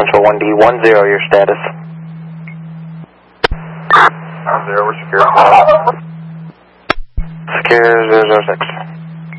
Central 1D10, your status. 0, we're secure. Secure